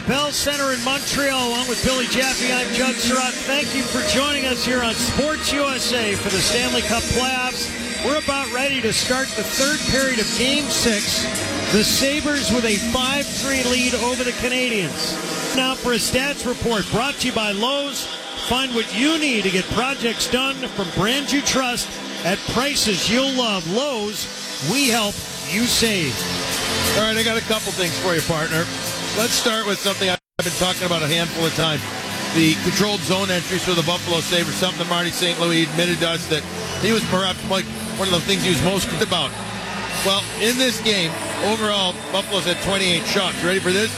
the Bell Center in Montreal, along with Billy Jaffe. I'm Judd Surratt. Thank you for joining us here on Sports USA for the Stanley Cup playoffs. We're about ready to start the third period of Game 6. The Sabres with a 5-3 lead over the Canadiens. Now for a stats report brought to you by Lowe's. Find what you need to get projects done from brands you trust at prices you'll love. Lowe's, we help you save. All right, I got a couple things for you, partner. Let's start with something I've been talking about a handful of times. The controlled zone entries for the Buffalo Sabres, something that Marty St. Louis admitted to us that he was perhaps like one of the things he was most concerned about. Well, in this game, overall, Buffalo's had 28 shots. Ready for this?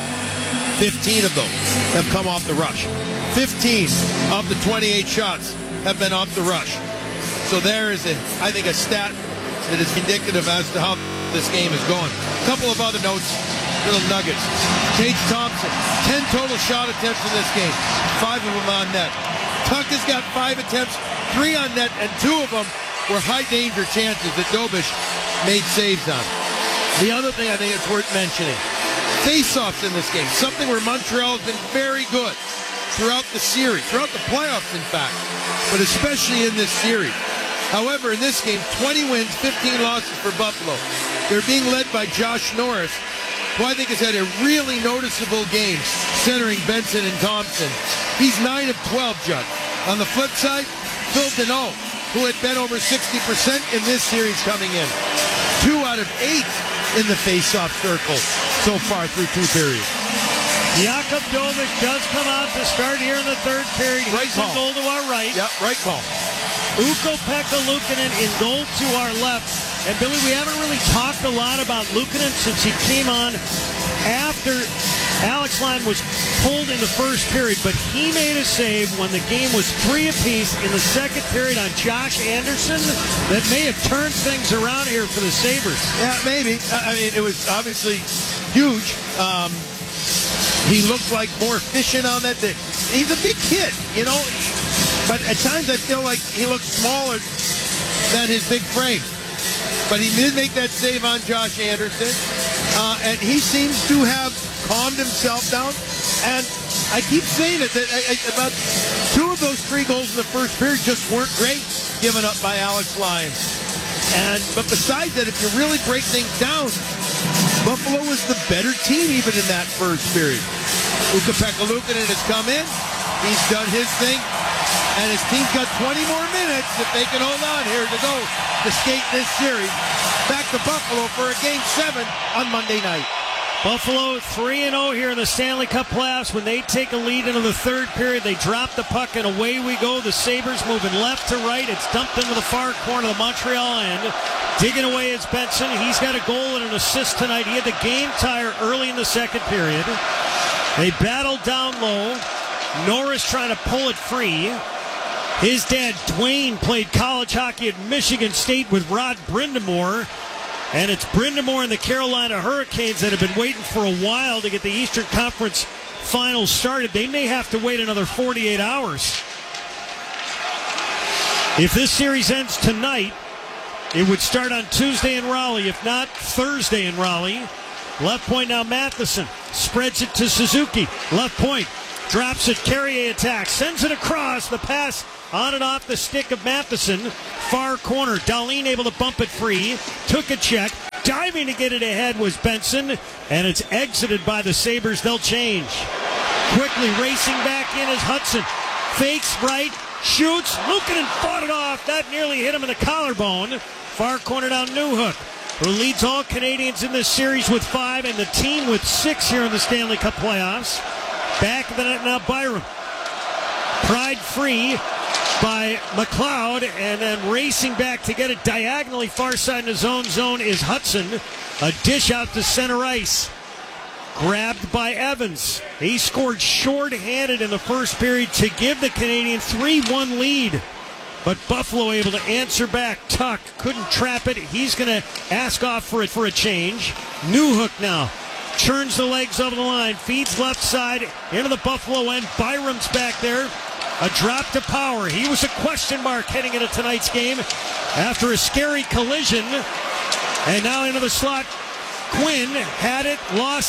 15 of those have come off the rush. 15 of the 28 shots have been off the rush. So there is, I think, a stat that is indicative as to how this game is going. A couple of other notes, little nuggets. Tage Thompson, 10 total shot attempts in this game, 5 of them on net. Tuch has got 5 attempts, 3 on net, and 2 of them were high-danger chances that Dobish made saves on. The other thing I think it's worth mentioning, face-offs in this game, something where Montreal has been very good throughout the series, throughout the playoffs, in fact, but especially in this series. However, in this game, 20 wins, 15 losses for Buffalo. They're being led by Josh Norris, who I think has had a really noticeable game centering Benson and Thompson. He's 9 of 12, Judd. On the flip side, Phil Deneau, who had been over 60% in this series coming in. 2 out of 8 in the face-off circle so far through 2 periods. Jakub Dobish does come out to start here in the third period. Right He's call. in goal to our right. Yep, right call. Ukko-Pekka Luukkonen in goal to our left. And Billy, we haven't really talked a lot about Luukkonen since he came on after Alex Lyon was pulled in the first period, but he made a save when the game was 3 apiece in the second period on Josh Anderson that may have turned things around here for the Sabres. Yeah, maybe. I mean, it was obviously huge. He looked like more efficient on that day. He's a big kid, you know, but at times I feel like he looks smaller than his big frame. But he did make that save on Josh Anderson, and he seems to have calmed himself down. And I keep saying it, that about 2 of those 3 goals in the first period just weren't great, given up by Alex Lyon. But besides that, if you really break things down, Buffalo was the better team even in that first period. Ukko-Pekka Luukkonen has come in. He's done his thing. And his team's got 20 more minutes if they can hold on here to go to skate this series. Back to Buffalo for a Game 7 on Monday night. Buffalo 3-0 here in the Stanley Cup playoffs. When they take a lead into the third period, they drop the puck and away we go. The Sabres moving left to right. It's dumped into the far corner of the Montreal end. Digging away is Benson. He's got a goal and an assist tonight. He had the game tire early in the second period. They battled down low. Norris trying to pull it free. His dad, Dwayne, played college hockey at Michigan State with Rod Brindamore. And it's Brindamore and the Carolina Hurricanes that have been waiting for a while to get the Eastern Conference Finals started. They may have to wait another 48 hours. If this series ends tonight, it would start on Tuesday in Raleigh, if not Thursday in Raleigh. Left point now, Matheson spreads it to Suzuki. Left point, drops it, Carrier attacks, sends it across, the pass on and off the stick of Matheson. Far corner, Dahlin able to bump it free, took a check, diving to get it ahead was Benson, and it's exited by the Sabres. They'll change. Quickly racing back in is Hudson. Fakes right, shoots, Luukkonen fought it off, that nearly hit him in the collarbone. Far corner down Newhook, who leads all Canadians in this series with 5 and the team with 6 here in the Stanley Cup playoffs. Back of the net now, Byram. Pried free by McLeod, and then racing back to get it diagonally far side in his own zone is Hudson. A dish out to center ice. Grabbed by Evans. He scored short-handed in the first period to give the Canadiens 3-1 lead. But Buffalo able to answer back. Tuch couldn't trap it. He's going to ask off for it for a change. Newhook now. Churns the legs over the line. Feeds left side into the Buffalo end. Byram's back there. A drop to Power. He was a question mark heading into tonight's game after a scary collision. And now into the slot. Quinn had it, lost it,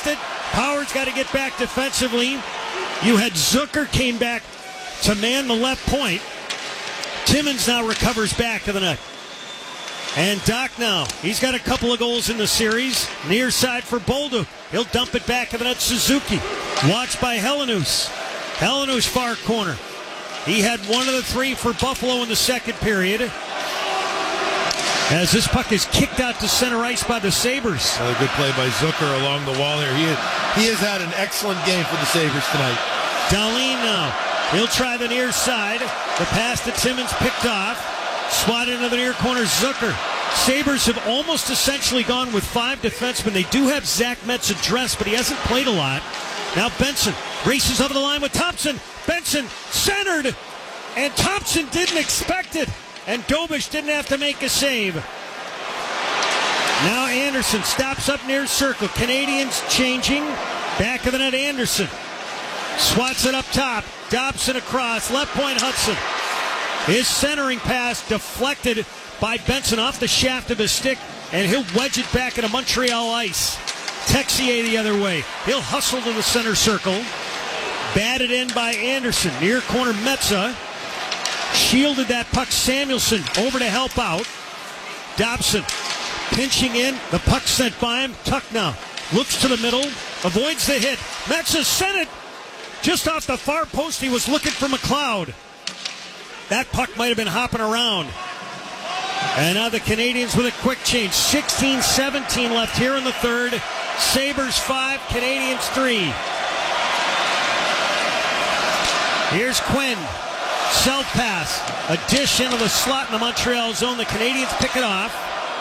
Power's got to get back defensively. You had Zucker came back to man the left point. Timmins now recovers back to the net. And Doc now, he's got a couple of goals in the series. Near side for Bolduc. He'll dump it back to the net. Suzuki. Watched by Helenius. Helenius far corner. He had one of the three for Buffalo in the second period. As this puck is kicked out to center ice by the Sabres. Another good play by Zucker along the wall here. He has had an excellent game for the Sabres tonight. Dahlin now. He'll try the near side. The pass to Timmins picked off. Swatted into the near corner, Zucker. Sabres have almost essentially gone with 5 defensemen. They do have Zach Metz addressed, but he hasn't played a lot. Now Benson races over the line with Thompson. Benson centered, and Thompson didn't expect it, and Dobish didn't have to make a save. Now Anderson stops up near circle. Canadians changing. Back of the net, Anderson. Swats it up top. Dobson across. Left point, Hudson. His centering pass deflected by Benson off the shaft of his stick, and he'll wedge it back into Montreal ice. Texier the other way. He'll hustle to the center circle. Batted in by Anderson. Near corner, Metza. Shielded that puck. Samuelson over to help out. Dobson pinching in. The puck sent by him. Tuck now. Looks to the middle. Avoids the hit. Metza sent it just off the far post. He was looking for McLeod. That puck might have been hopping around. And now the Canadians with a quick change. 16-17 left here in the third. Sabres 5, Canadians 3. Here's Quinn. Self-pass. A dish into the slot in the Montreal zone. The Canadians pick it off.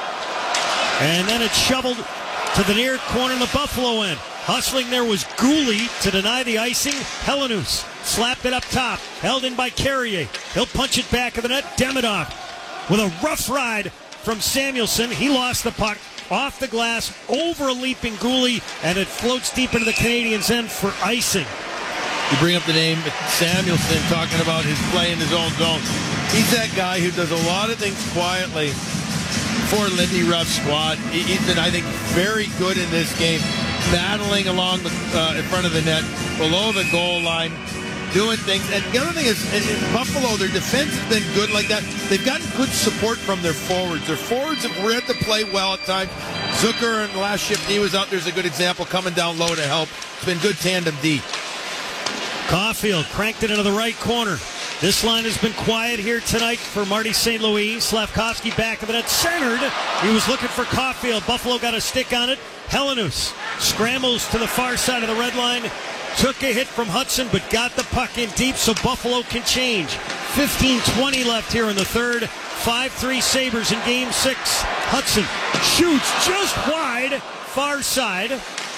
And then it's shoveled to the near corner in the Buffalo end. Hustling there was Gooley to deny the icing. Helenius slapped it up top. Held in by Carrier. He'll punch it back of the net. Demidov with a rough ride from Samuelson. He lost the puck off the glass over a leaping Gooley, and it floats deep into the Canadians' end for icing. You bring up the name Samuelson, talking about his play in his own zone. He's that guy who does a lot of things quietly for Lindy Ruff's squad. He's been, I think, very good in this game, battling along in front of the net, below the goal line, doing things. And the other thing is, in Buffalo, their defense has been good like that. They've gotten good support from their forwards. Their forwards have read the play well at times. Zucker in the last shift, he was out. There's a good example coming down low to help. It's been good tandem D. Caulfield cranked it into the right corner. This line has been quiet here tonight for Marty St. Louis. Slavkovsky back of the net, centered. He was looking for Caulfield. Buffalo got a stick on it. Helenius scrambles to the far side of the red line. Took a hit from Hudson, but got the puck in deep so Buffalo can change. 15-20 left here in the third. 5-3 Sabres in Game 6. Hudson shoots just wide, far side.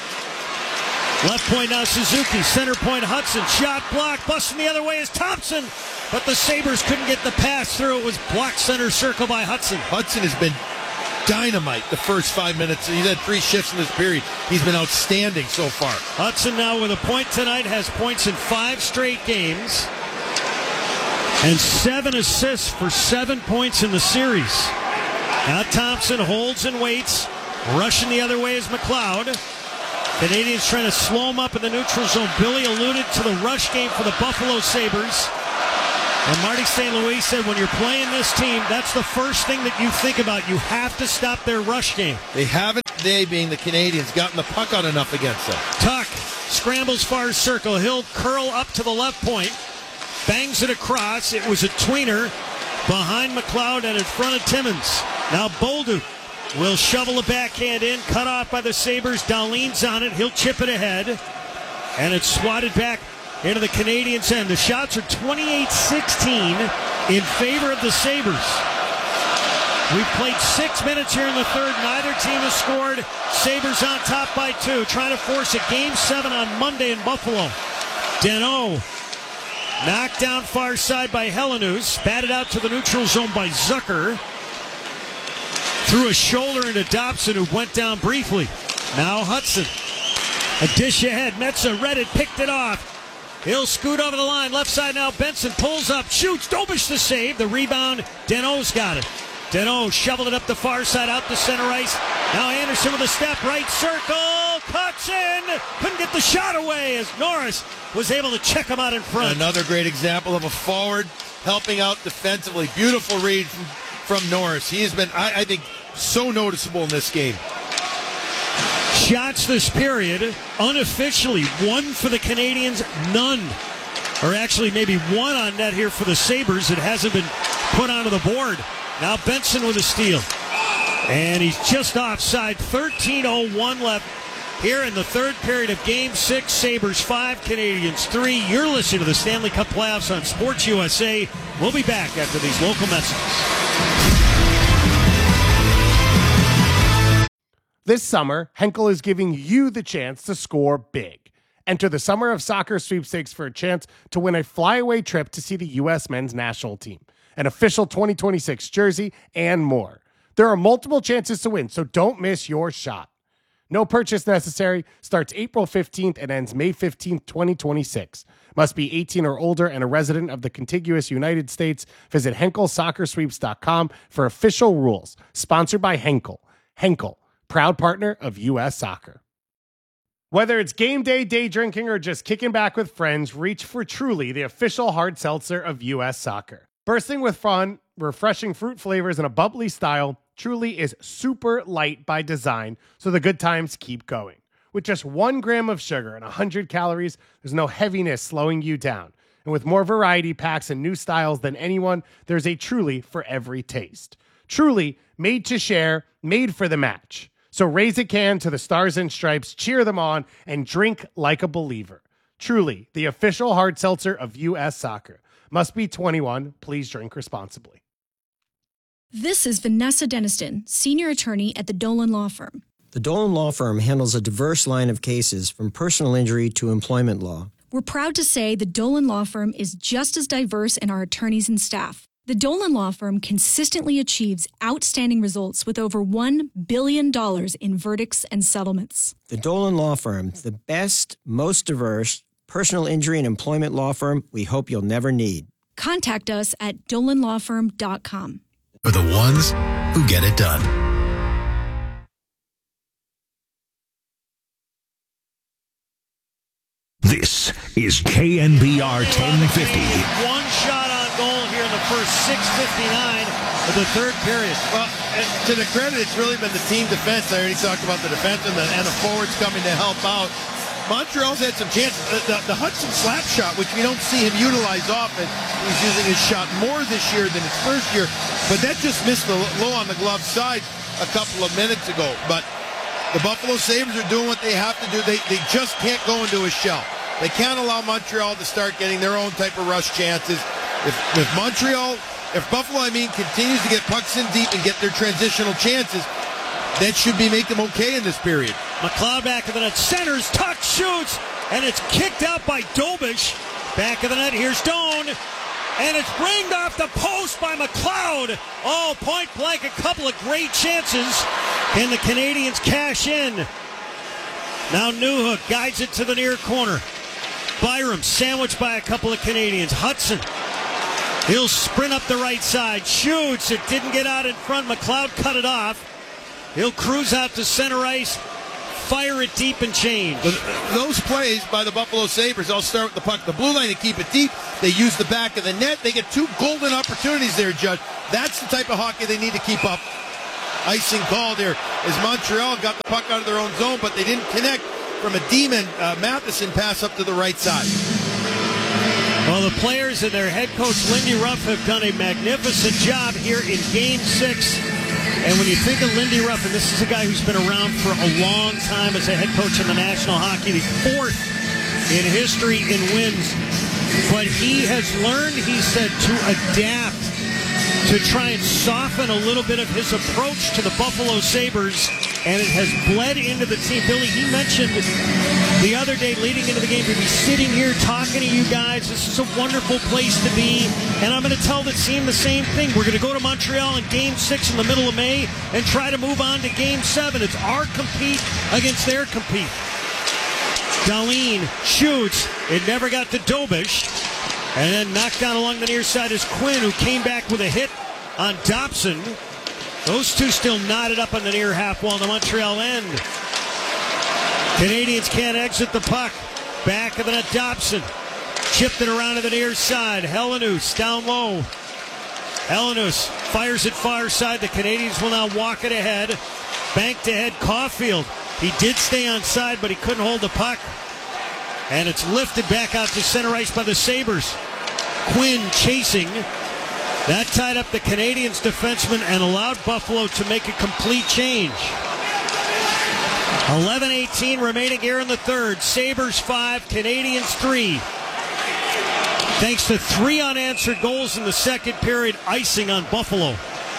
Left point now Suzuki. Center point Hudson. Shot blocked. Busting the other way is Thompson. But the Sabres couldn't get the pass through. It was blocked center circle by Hudson. Hudson has been dynamite the first 5 minutes. He's had 3 shifts in this period. He's been outstanding so far. Hudson now with a point tonight. Has points in 5 straight games. And 7 assists for 7 points in the series. Now Thompson holds and waits. Rushing the other way is McLeod. Canadians trying to slow him up in the neutral zone. Billy alluded to the rush game for the Buffalo Sabres. And Marty St. Louis said when you're playing this team, that's the first thing that you think about. You have to stop their rush game. They haven't, they being the Canadians, gotten the puck out enough against them. Tuck scrambles far circle. He'll curl up to the left point. Bangs it across. It was a tweener behind McLeod and in front of Timmins. Now Bolduc will shovel a backhand in, cut off by the Sabres. Dahlin's on it. He'll chip it ahead. And it's swatted back into the Canadians' end. The shots are 28-16 in favor of the Sabres. We've played 6 minutes here in the third. Neither team has scored. Sabres on top by 2. Trying to force a Game 7 on Monday in Buffalo. Danault knocked down far side by Helenius. Batted out to the neutral zone by Zucker. Threw a shoulder into Dobson, who went down briefly. Now Hudson. A dish ahead. Metza read it, picked it off. He'll scoot over the line. Left side now. Benson pulls up, shoots. Dobish the save. The rebound. Danault's got it. Danault shoveled it up the far side, out to center ice. Now Anderson with a step, right circle. Cuts in. couldn't get the shot away as Norris was able to check him out in front. Another great example of a forward helping out defensively. Beautiful read from Norris. He has been, I think, so noticeable in this game. Shots this period, unofficially, 1 for the Canadians, none. Or actually maybe 1 on net here for the Sabres. It hasn't been put onto the board. Now Benson with a steal. And he's just offside. 13:01 left here in the third period of Game 6. Sabres 5, Canadians 3. You're listening to the Stanley Cup Playoffs on Sports USA. We'll be back after these local messages. This summer, Henkel is giving you the chance to score big. Enter the Summer of Soccer sweepstakes for a chance to win a flyaway trip to see the U.S. men's national team, an official 2026 jersey, and more. There are multiple chances to win, so don't miss your shot. No purchase necessary, starts April 15th and ends May 15th, 2026. Must be 18 or older and a resident of the contiguous United States. Visit HenkelSoccerSweeps.com for official rules. Sponsored by Henkel. Henkel, proud partner of U.S. Soccer. Whether it's game day, day drinking, or just kicking back with friends, reach for Truly, the official hard seltzer of U.S. Soccer. Bursting with fun, refreshing fruit flavors, and a bubbly style, Truly is super light by design, so the good times keep going. With just 1 gram of sugar and 100 calories, there's no heaviness slowing you down. And with more variety packs and new styles than anyone, there's a Truly for every taste. Truly, made to share, made for the match. So raise a can to the Stars and Stripes, cheer them on, and drink like a believer. Truly, the official hard seltzer of U.S. Soccer. Must be 21. Please drink responsibly. This is Vanessa Deniston, senior attorney at the Dolan Law Firm. The Dolan Law Firm handles a diverse line of cases from personal injury to employment law. We're proud to say the Dolan Law Firm is just as diverse in our attorneys and staff. The Dolan Law Firm consistently achieves outstanding results with over $1 billion in verdicts and settlements. The Dolan Law Firm, the best, most diverse personal injury and employment law firm we hope you'll never need. Contact us at dolanlawfirm.com. For the ones who get it done. This is KNBR 1050. One shot on goal here in the first 6:59 of the third period. Well, and to the credit, it's really been the team defense. I already talked about the defense and the forwards coming to help out. Montreal's had some chances. The Hudson slap shot, which we don't see him utilize often. He's using his shot more this year than his first year. But that just missed the low on the glove side a couple of minutes ago. But the Buffalo Sabres are doing what they have to do. They just can't go into a shell. They can't allow Montreal to start getting their own type of rush chances. If Buffalo, continues to get pucks in deep and get their transitional chances, that should be make them okay in this period. McLeod back of the net, centers, tuck, shoots, and it's kicked out by Dobish. Back of the net, here's Stone, and it's ringed off the post by McLeod. Oh, point blank, a couple of great chances. Can the Canadians cash in? Now Newhook guides it to the near corner. Byram sandwiched by a couple of Canadians. Hudson, he'll sprint up the right side, shoots, it didn't get out in front. McLeod cut it off. He'll cruise out to center ice, fire it deep and change. Those plays by the Buffalo Sabres, I'll start with the puck. The blue line to keep it deep. They use the back of the net. They get 2 golden opportunities there, Judge. That's the type of hockey they need to keep up. Icing call there as Montreal got the puck out of their own zone, but they didn't connect from a Demon Matheson pass up to the right side. Well, the players and their head coach, Lindy Ruff, have done a magnificent job here in Game 6. And when you think of Lindy Ruff, and this is a guy who's been around for a long time as a head coach in the National Hockey League, 4th in history in wins. But he has learned, he said, to adapt, to try and soften a little bit of his approach to the Buffalo Sabres, and it has bled into the team. Billy, he mentioned the other day leading into the game to be sitting here talking to you guys. This is a wonderful place to be, and I'm going to tell the team the same thing. We're going to go to Montreal in Game 6 in the middle of May and try to move on to Game 7. It's our compete against their compete. Dahlin shoots. It never got to Dobish. And then knocked down along the near side is Quinn, who came back with a hit on Dobson. Those two still knotted up on the near half wall on the Montreal end. Canadians can't exit the puck. Back of the net, Dobson. Chipped it around to the near side. Helenius down low. Helenius fires it far side. The Canadians will now walk it ahead. Banked ahead, Caulfield. He did stay on side, but he couldn't hold the puck. And it's lifted back out to center ice by the Sabres. Quinn chasing. That tied up the Canadians defenseman and allowed Buffalo to make a complete change. 11:18 remaining here in the third. Sabres 5, Canadians 3. Thanks to 3 unanswered goals in the second period, icing on Buffalo.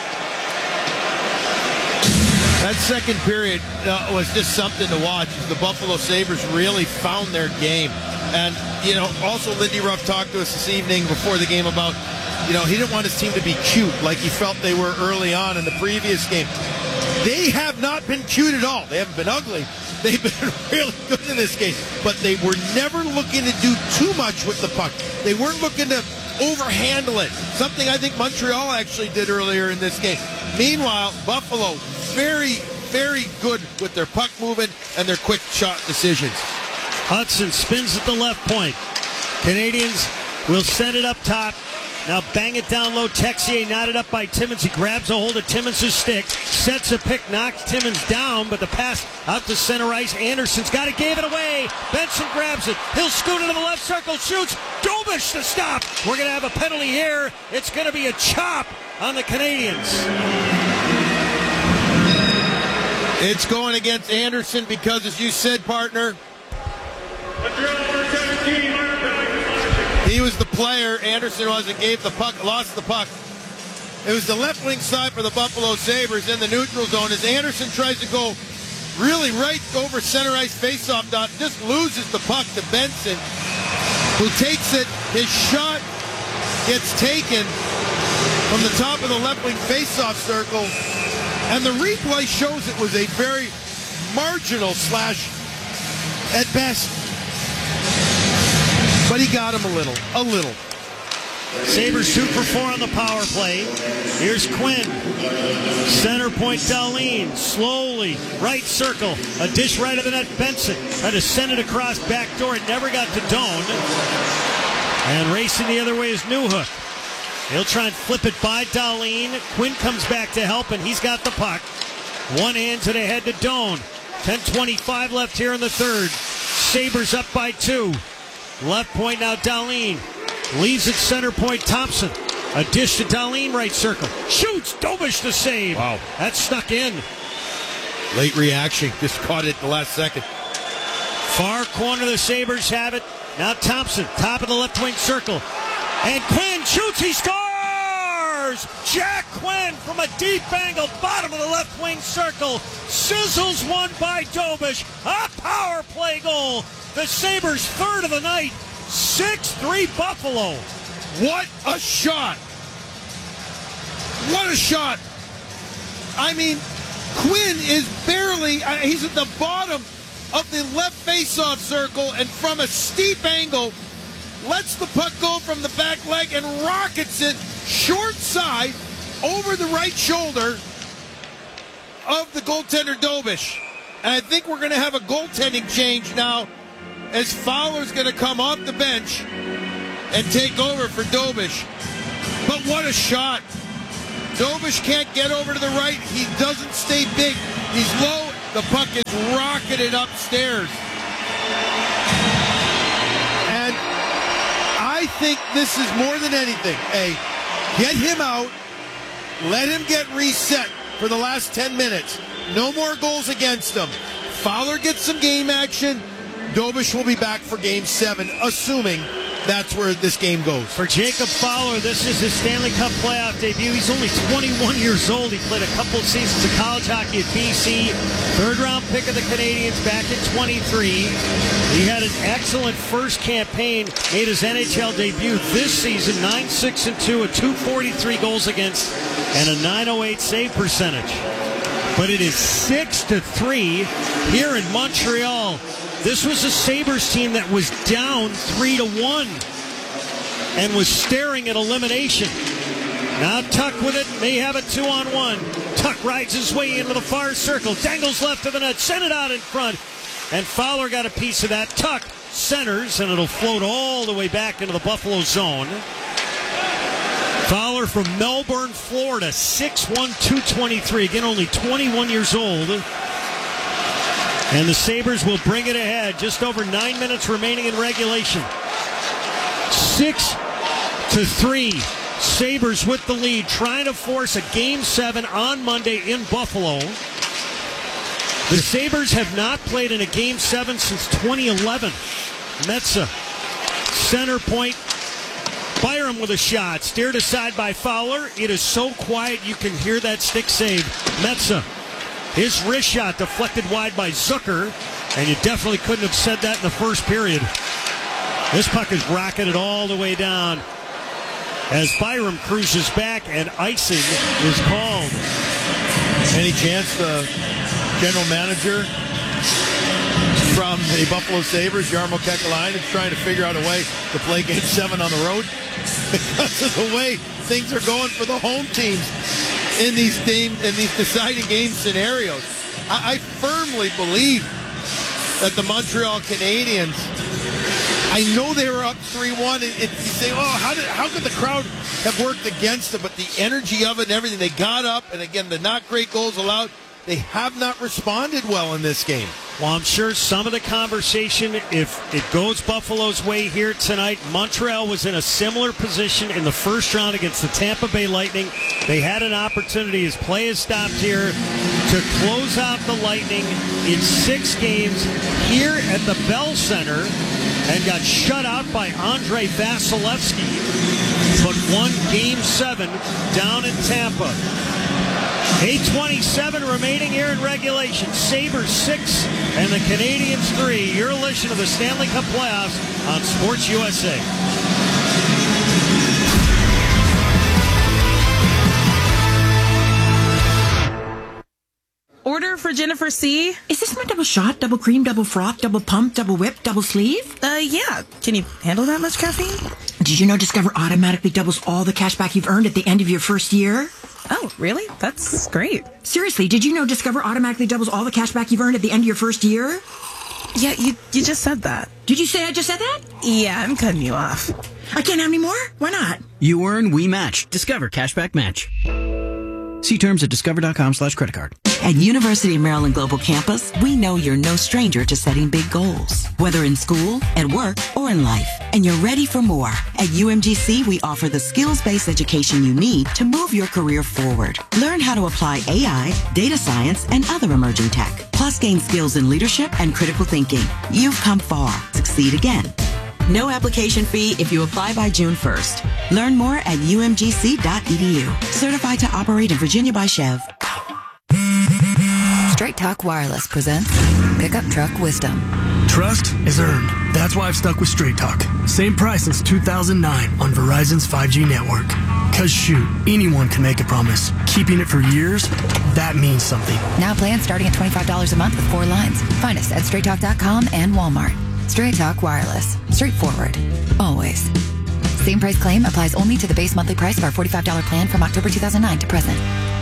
That second period was just something to watch. The Buffalo Sabres really found their game. And, also Lindy Ruff talked to us this evening before the game about, he didn't want his team to be cute like he felt they were early on in the previous game. They have not been cute at all. They haven't been ugly. They've been really good in this game. But they were never looking to do too much with the puck. They weren't looking to overhandle it. Something I think Montreal actually did earlier in this game. Meanwhile, Buffalo, very, very good with their puck movement and their quick shot decisions. Hudson spins at the left point. Canadians will send it up top. Now bang it down low. Texier knotted up by Timmins. He grabs a hold of Timmins' stick, sets a pick, knocks Timmins down, but the pass out to center ice. Anderson's got it, gave it away. Benson grabs it. He'll scoot into the left circle, shoots. Dobish to stop. We're going to have a penalty here. It's going to be a chop on the Canadians. It's going against Anderson because, as you said, partner, he was the player. Anderson was and gave the puck, lost the puck. It was the left wing side for the Buffalo Sabres in the neutral zone as Anderson tries to go really right over center ice faceoff dot, just loses the puck to Benson, who takes it. His shot gets taken from the top of the left wing faceoff circle, and the replay shows it was a very marginal slash at best. But he got him a little. Sabres 2 for 4 on the power play. Here's Quinn. Center point, Dahlin. Slowly, right circle. A dish right of the net, Benson. Tried to send it across back door. It never got to Doan. And racing the other way is Newhook. He'll try and flip it by Dahlin. Quinn comes back to help, and he's got the puck. One hand to the head to Doan. 10:25 left here in the third. Sabres up by 2. Left point now, Dahlin. Leaves at center point, Thompson. A dish to Dahlin, right circle. Shoots, Dobish to save. Wow. That snuck in. Late reaction, just caught it the last second. Far corner, the Sabres have it. Now Thompson, top of the left wing circle. And Quinn shoots, he scores! Jack Quinn from a deep angle, bottom of the left wing circle. Sizzles one by Dobish. A power play goal. The Sabres' third of the night. 6-3 Buffalo. What a shot! What a shot! I mean, Quinn is barely, he's at the bottom of the left face-off circle, and from a steep angle, lets the puck go from the back leg and rockets it short side over the right shoulder of the goaltender Dobish. And I think we're going to have a goaltending change now, as Fowler's going to come off the bench and take over for Dobish. But what a shot. Dobish can't get over to the right. He doesn't stay big. He's low. The puck is rocketed upstairs. And I think this is more than anything. Get him out. Let him get reset for the last 10 minutes. No more goals against him. Fowler gets some game action. Dobish will be back for Game 7, assuming that's where this game goes. For Jacob Fowler, this is his Stanley Cup playoff debut. He's only 21 years old. He played a couple of seasons of college hockey at BC. Third-round pick of the Canadians back in 23. He had an excellent first campaign, made his NHL debut this season, 9-6-2, a .243 goals against, and a .908 save percentage. But it is 6-3 here in Montreal. This was a Sabres team that was down 3-1 and was staring at elimination. Now Tuck with it, may have it 2-on-1. Tuck rides his way into the far circle, dangles left of the net, sent it out in front. and Fowler got a piece of that. Tuck centers, and it'll float all the way back into the Buffalo zone. Fowler from Melbourne, Florida, 6'1", 223. Again, only 21 years old. And the Sabres will bring it ahead. Just over 9 minutes remaining in regulation. 6-3. Sabres with the lead, trying to force a Game 7 on Monday in Buffalo. The Sabres have not played in a Game 7 since 2011. Metsä, center point. Byram with a shot, steered aside by Fowler. It is so quiet you can hear that stick save. Metsä, his wrist shot deflected wide by Zucker, and you definitely couldn't have said that in the first period. This puck is rocketed all the way down as Byram cruises back, and icing is called. Any chance the general manager from the Buffalo Sabres, Jarmo Kekalainen, is trying to figure out a way to play Game 7 on the road? Because of the way things are going for the home teams in these deciding game scenarios. I firmly believe that the Montreal Canadiens, I know they were up 3-1, and you say, how could the crowd have worked against them? But the energy of it and everything, they got up, and again, the not great goals allowed, they have not responded well in this game. Well, I'm sure some of the conversation, if it goes Buffalo's way here tonight, Montreal was in a similar position in the first round against the Tampa Bay Lightning. They had an opportunity as play is stopped here to close out the Lightning in 6 games here at the Bell Center and got shut out by Andrei Vasilevsky, but won Game 7 down in Tampa. 8:27 remaining here in regulation. Sabres 6 and the Canadiens 3. Your listening to the Stanley Cup playoffs on Sports USA. Order for Jennifer C. Is this my double shot, double cream, double froth, double pump, double whip, double sleeve? Yeah. Can you handle that much caffeine? Did you know Discover automatically doubles all the cash back you've earned at the end of your first year? Oh, really? That's great. Seriously, did you know Discover automatically doubles all the cash back you've earned at the end of your first year? Yeah, you just said that. Did you say I just said that? Yeah, I'm cutting you off. I can't have any more? Why not? You earn, we match. Discover Cashback Match. See terms at discover.com/creditcard. At University of Maryland Global Campus, we know you're no stranger to setting big goals, whether in school, at work, or in life. And you're ready for more. At UMGC, we offer the skills-based education you need to move your career forward. Learn how to apply AI, data science, and other emerging tech. Plus gain skills in leadership and critical thinking. You've come far. Succeed again. No application fee if you apply by June 1st. Learn more at umgc.edu. Certified to operate in Virginia by Chev. Straight Talk Wireless presents Pickup Truck Wisdom. Trust is earned. That's why I've stuck with Straight Talk. Same price since 2009 on Verizon's 5G network. Cause shoot, anyone can make a promise. Keeping it for years, that means something. Now plans starting at $25 a month with 4 lines. Find us at straighttalk.com and Walmart. Straight Talk Wireless. Straightforward. Always. Same price claim applies only to the base monthly price of our $45 plan from October 2009 to present.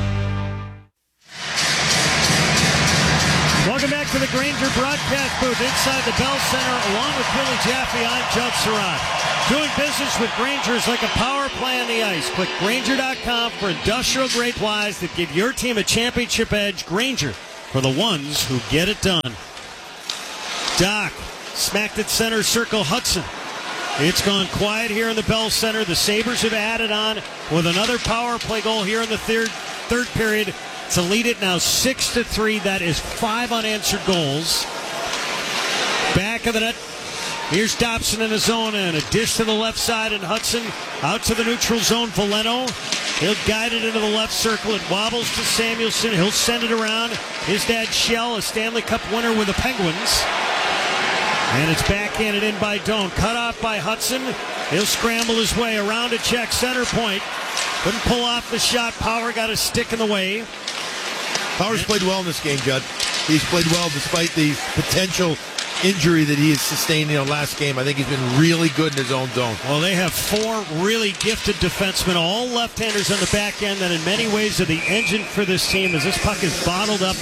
Welcome back to the Grainger broadcast booth inside the Bell Center. Along with Billy Jaffe, I'm Judd Surratt. Doing business with Grainger is like a power play on the ice. Click Grainger.com for industrial-grade plies that give your team a championship edge. Grainger, for the ones who get it done. Doc smacked at center circle. Hudson. It's gone quiet here in the Bell Center. The Sabres have added on with another power play goal here in the third period to lead it now 6-3. That is 5 unanswered goals. Back of the net. Here's Dobson in the zone, and a dish to the left side, and Hudson out to the neutral zone. Valeno, he'll guide it into the left circle. It wobbles to Samuelson. He'll send it around. His dad, Shell, a Stanley Cup winner with the Penguins. And it's backhanded in by Doan. Cut off by Hudson. He'll scramble his way around to check center point. Couldn't pull off the shot. Power got a stick in the way. Power's played well in this game, Judd. He's played well despite the potential injury that he has sustained in the last game. I think he's been really good in his own zone. Well, they have 4 really gifted defensemen, all left-handers on the back end, that in many ways are the engine for this team as this puck is bottled up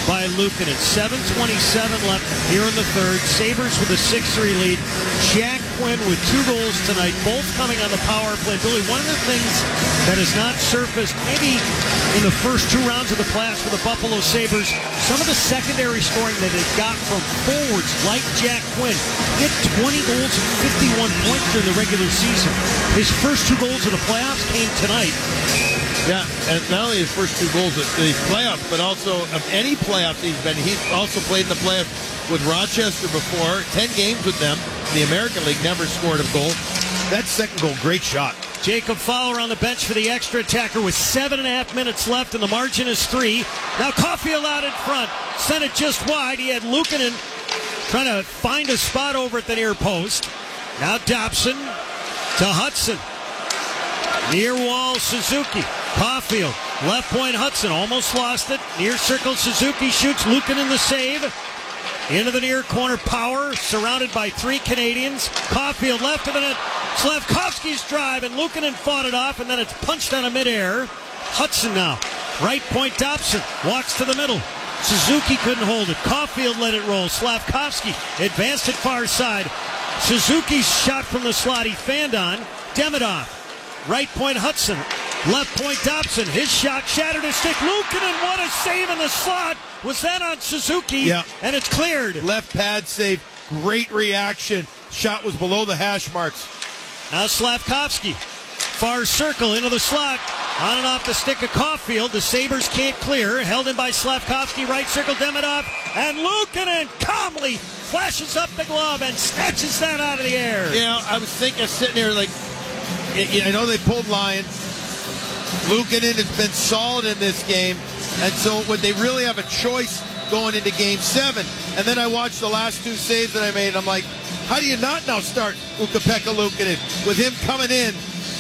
by Luukkonen. 7:27 left here in the third. Sabres with a 6-3 lead. Jack Quinn with 2 goals tonight, both coming on the power play. Billy, one of the things that has not surfaced maybe in the first 2 rounds of the playoffs for the Buffalo Sabres, some of the secondary scoring that it got from forwards like Jack Quinn. He had 20 goals and 51 points during the regular season. His first 2 goals of the playoffs came tonight. Yeah, and not only his first 2 goals of the playoffs, but also of any playoffs he's been. He's also played in the playoffs with Rochester before. 10 games with them. The American League, never scored a goal. That second goal, great shot. Jacob Fowler on the bench for the extra attacker with 7.5 minutes left, and the margin is 3. Now Caulfield out in front. Sent it just wide. He had Luukkonen trying to find a spot over at the near post. Now Dobson to Hudson. Near wall, Suzuki. Caulfield, left point, Hudson almost lost it. Near circle, Suzuki shoots. Luukkonen the save. Into the near corner, Power, surrounded by 3 Canadians. Caulfield left of the net. Slavkovsky's drive, and Luukkonen fought it off, and then it's punched out of midair. Hudson now. Right point, Dobson walks to the middle. Suzuki couldn't hold it. Caulfield let it roll. Slavkovsky advanced it far side. Suzuki's shot from the slot. He fanned on. Demidov. Right point, Hudson. Left point, Dobson. His shot shattered his stick. Luukkonen, what a save in the slot. Was that on Suzuki? Yeah. And it's cleared. Left pad save. Great reaction. Shot was below the hash marks. Now Slavkovsky. Far circle into the slot. On and off the stick of Caulfield. The Sabres can't clear. Held in by Slavkovsky. Right circle, Demidov. And Luukkonen calmly flashes up the glove and snatches that out of the air. You know, I was thinking, sitting there like, I know they pulled Lyon. Luukkonen has been solid in this game, and so would they really have a choice going into Game 7? And then I watched the last 2 saves that I made, and I'm like, how do you not now start Ukko-Pekka Luukkonen with him coming in?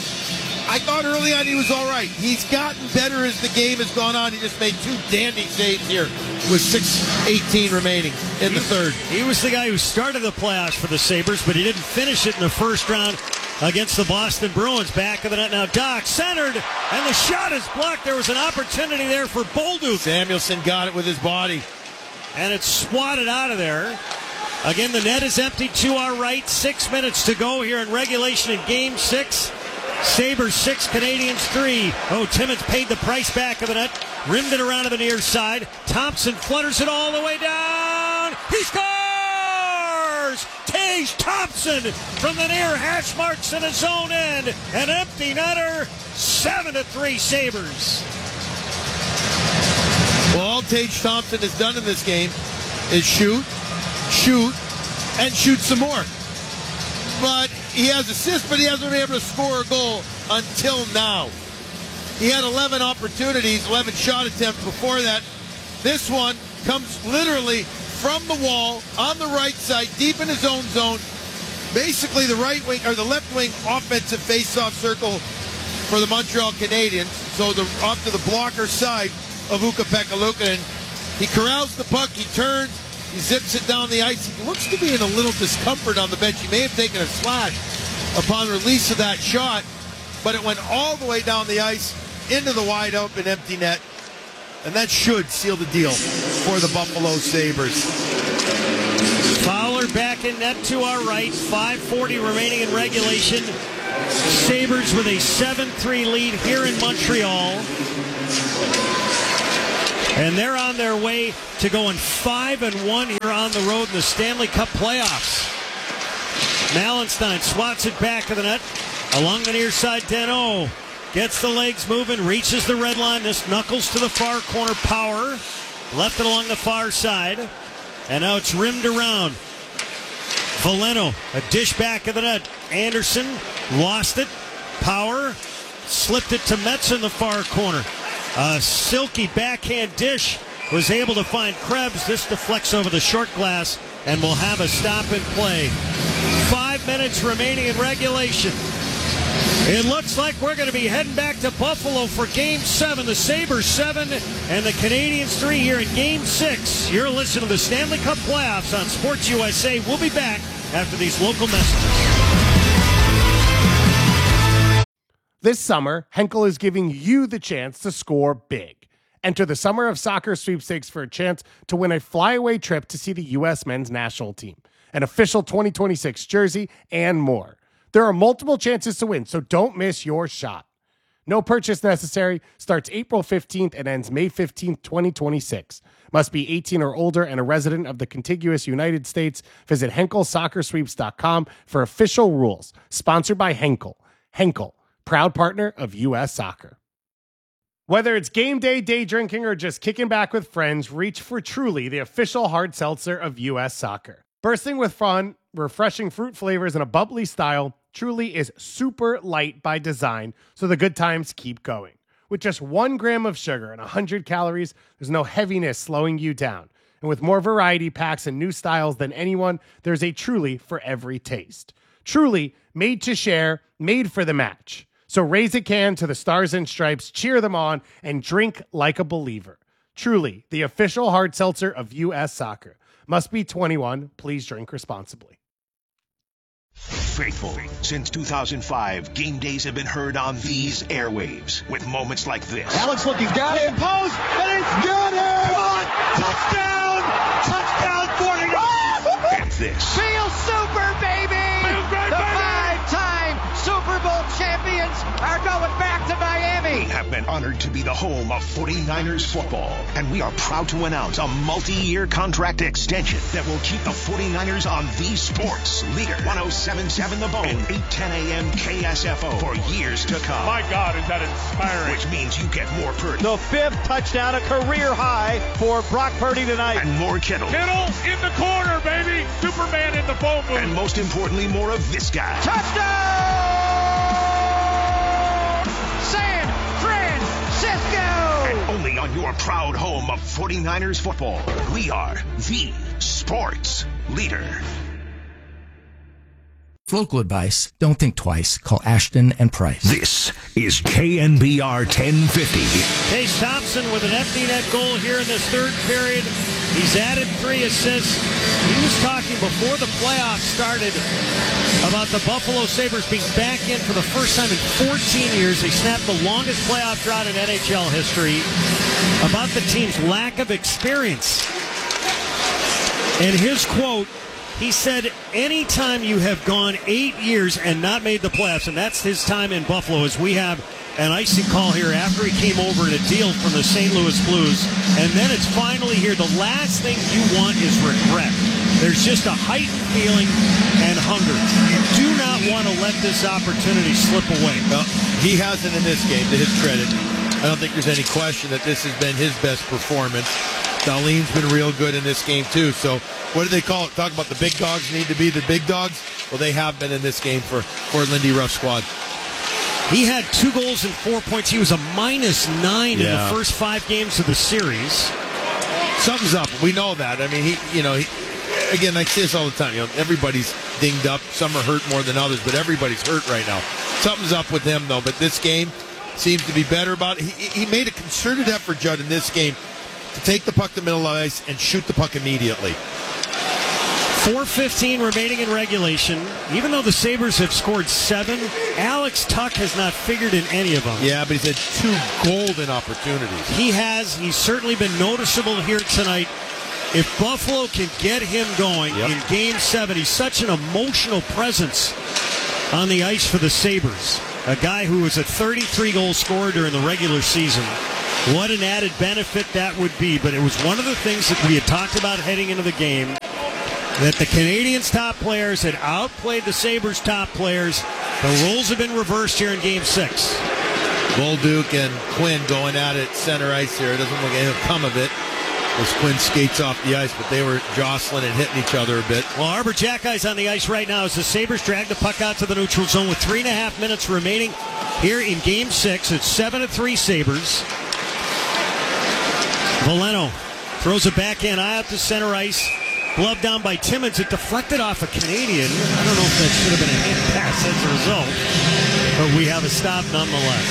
I thought early on he was all right. He's gotten better as the game has gone on. He just made 2 dandy saves here with 6:18 remaining in the third. He was the guy who started the playoffs for the Sabres, but he didn't finish it in the first round against the Boston Bruins. Back of the net now, Doc centered, and the shot is blocked. There was an opportunity there for Bolduc. Samuelson got it with his body. And it's swatted out of there. Again, the net is empty to our right. 6 minutes to go here in regulation in Game 6. Sabres 6, Canadians 3. Oh, Timmins paid the price back of the net. Rimmed it around to the near side. Thompson flutters it all the way down. He scores! Tage Thompson from the near hash marks in his own end. An empty netter. 7-3 Sabres. Well, all Tage Thompson has done in this game is shoot, and shoot some more. But he has assists, but he hasn't been able to score a goal until now. He had 11 opportunities, 11 shot attempts before that. This one comes literally from the wall on the right side, deep in his own zone. Basically the right wing or the left wing offensive face-off circle for the Montreal Canadiens. So off to the blocker side of Ukko-Pekka Luukkonen. He corrals the puck, he turns, he zips it down the ice. He looks to be in a little discomfort on the bench. He may have taken a slash upon release of that shot, but it went all the way down the ice into the wide open empty net. And that should seal the deal for the Buffalo Sabres. Fowler back in net to our right. 5:40 remaining in regulation. Sabres with a 7-3 lead here in Montreal. And they're on their way to going 5-1 here on the road in the Stanley Cup playoffs. Malenstein swats it back of the net. Along the near side, Danault gets the legs moving, reaches the red line. This knuckles to the far corner. Power left it along the far side. And now it's rimmed around. Veleno, a dish back of the net. Anderson lost it. Power slipped it to Metz in the far corner. A silky backhand dish was able to find Krebs. This deflects over the short glass and will have a stop and play. 5 minutes remaining in regulation. It looks like we're going to be heading back to Buffalo for Game 7. The Sabres 7 and the Canadians 3 here in Game 6. You're listening to the Stanley Cup playoffs on Sports USA. We'll be back after these local messages. This summer, Henkel is giving you the chance to score big. Enter the Summer of Soccer sweepstakes for a chance to win a flyaway trip to see the U.S. men's national team, an official 2026 jersey, and more. There are multiple chances to win, so don't miss your shot. No purchase necessary. Starts April 15th and ends May 15th, 2026. Must be 18 or older and a resident of the contiguous United States. Visit HenkelSoccerSweeps.com for official rules. Sponsored by Henkel. Henkel, proud partner of U.S. Soccer. Whether it's game day, day drinking, or just kicking back with friends, reach for Truly, the official hard seltzer of U.S. Soccer. Bursting with fun, refreshing fruit flavors, and a bubbly style, Truly is super light by design, so the good times keep going. With just 1 gram of sugar and 100 calories, there's no heaviness slowing you down. And with more variety packs and new styles than anyone, there's a Truly for every taste. Truly, made to share, made for the match. So raise a can to the Stars and Stripes, cheer them on, and drink like a believer. Truly, the official hard seltzer of U.S. Soccer. Must be 21. Please drink responsibly. Faithful. Since 2005, game days have been heard on these airwaves with moments like this. Alex looking, got him, post, and it's got him! Come on, touchdown! Touchdown 49! And this. Feel super, baby! The 5-time Super Bowl champions are going back to Miami! We have been honored to be the home of 49ers football, and we are proud to announce a multi-year contract extension that will keep the 49ers on the sports leader. 107.7 The Bone, 8:10 a.m. KSFO for years to come. My God, is that inspiring. Which means you get more Purdy. The 5th touchdown, a career high for Brock Purdy tonight. And more Kittle. Kittle in the corner, baby. Superman in the phone booth. And most importantly, more of this guy. Touchdown! San Francisco! And only on your proud home of 49ers football. We are the sports leader. Local advice, don't think twice. Call Ashton and Price. This is KNBR 1050. Chase Thompson with an empty net goal here in this third period. He's added 3 assists. He was talking before the playoffs started about the Buffalo Sabres being back in for the first time in 14 years. They snapped the longest playoff drought in NHL history. About the team's lack of experience. And his quote, he said, anytime you have gone 8 years and not made the playoffs, and that's his time in Buffalo, as we have an icing call here after he came over in a deal from the St. Louis Blues, and then it's finally here. The last thing you want is regret. There's just a heightened feeling and hunger. You do not want to let this opportunity slip away. Well, he hasn't in this game, to his credit. I don't think there's any question that this has been his best performance. Darlene's been real good in this game, too. So what do they call it? Talk about the big dogs need to be the big dogs? Well, they have been in this game for Lindy Ruff's squad. He had 2 goals and 4 points. He was a -9 in the first 5 games of the series. Something's up. We know that. I mean, he again, I say this all the time. Everybody's dinged up. Some are hurt more than others, but everybody's hurt right now. Something's up with him, though. But this game seems to be better about it. He made a concerted effort, Judd, in this game to take the puck to middle of the ice and shoot the puck immediately. 4:15 remaining in regulation. Even though the Sabres have scored 7, Alex Tuch has not figured in any of them. Yeah, but he's had 2 golden opportunities. He has. He's certainly been noticeable here tonight. If Buffalo can get him going in Game 7, he's such an emotional presence on the ice for the Sabres. A guy who was a 33-goal scorer during the regular season. What an added benefit that would be. But it was one of the things that we had talked about heading into the game, that the Canadiens' top players had outplayed the Sabres' top players. The roles have been reversed here in Game 6. Bolduc and Quinn going at it center ice here. It doesn't look anything come of it as Quinn skates off the ice, but they were jostling and hitting each other a bit. Well, Arbor Jackey's on the ice right now as the Sabres drag the puck out to the neutral zone with 3.5 minutes remaining here in Game 6. It's 7-3 Sabres. Veleno throws a backhand eye out to center ice. Glove down by Timmins. It deflected off a Canadian. I don't know if that should have been a hand pass as a result, but we have a stop nonetheless.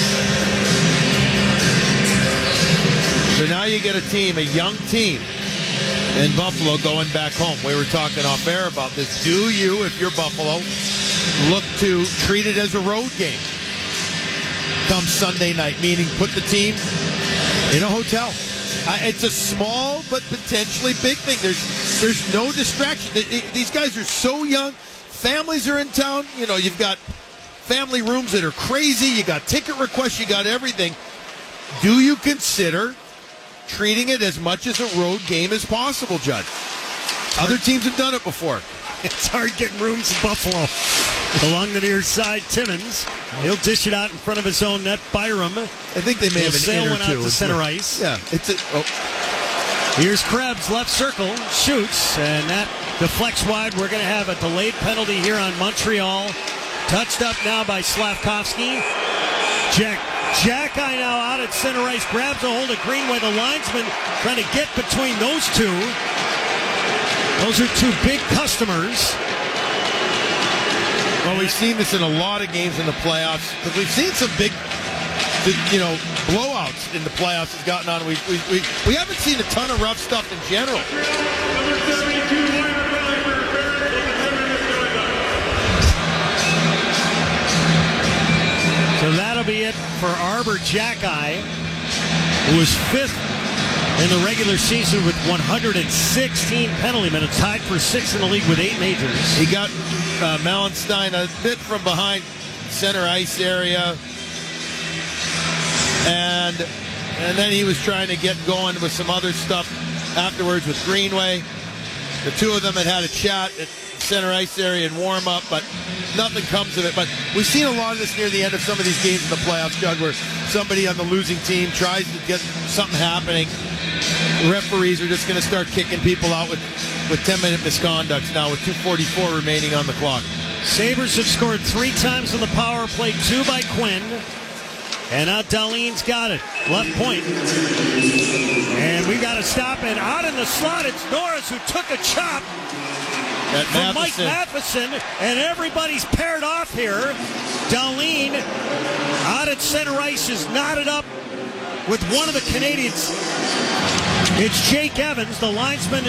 So now you get a team, a young team in Buffalo going back home. We were talking off air about this. Do you, if you're Buffalo, look to treat it as a road game come Sunday night, meaning put the team in a hotel. It's a small but potentially big thing. There's no distraction. These guys are so young. Families are in town. You know, you've got family rooms that are crazy. You got ticket requests. You got everything. Do you consider treating it as much as a road game as possible, Judd? Other teams have done it before. It's hard getting rooms in Buffalo. Along the near side, Timmins. He'll dish it out in front of his own net. Byram. I think they may have an in or one two. out to center ice. Yeah. Here's Krebs, left circle, shoots, and that deflects wide. We're going to have a delayed penalty here on Montreal. Touched up now by Slavkovsky. Jack-Eye now out at center ice, grabs a hold of Greenway. The linesman trying to get between those two. Those are two big customers. Well, we've seen this in a lot of games in the playoffs because we've seen some big, blowouts in the playoffs has gotten on. We haven't seen a ton of rough stuff in general. So that'll be it for Arbor Jack-Eye, who was fifth in the regular season with 116 penalty minutes, tied for sixth in the league with 8 majors. He got Malenstein a bit from behind center ice area, and then he was trying to get going with some other stuff afterwards with Greenway. The two of them had a chat at center ice area and warm up, but nothing comes of it. But we've seen a lot of this near the end of some of these games in the playoffs, Judd, where somebody on the losing team tries to get something happening. The referees are just going to start kicking people out with 10-minute misconducts now with 2:44 remaining on the clock. Sabres have scored 3 times on the power play, 2 by Quinn. And now Dahlin's got it. Left point. And we got to stop it. Out in the slot, it's Norris who took a chop from Mike Matheson. And everybody's paired off here. Dahlin out at center ice is knotted up with one of the Canadians. It's Jake Evans, the linesman.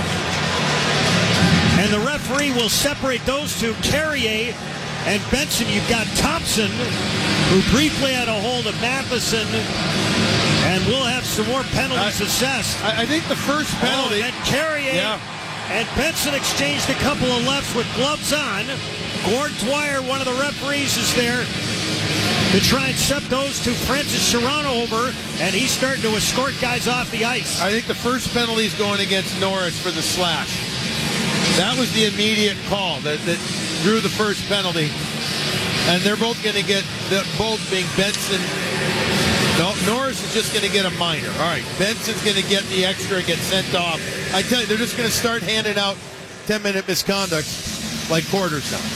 And the referee will separate those two. Carrier and Benson. You've got Thompson, who briefly had a hold of Matheson, and we'll have some more penalties assessed. I think the first penalty. And Carrier and Benson exchanged a couple of lefts with gloves on. Gord Dwyer, one of the referees, is there to try and set those two. Francis Serrano over, and he's starting to escort guys off the ice. I think the first penalty is going against Norris for the slash. That was the immediate call that drew the first penalty. And they're both going to get, both being Benson. No, Norris is just going to get a minor. All right, Benson's going to get the extra and get sent off. I tell you, they're just going to start handing out 10-minute misconduct like quarters now.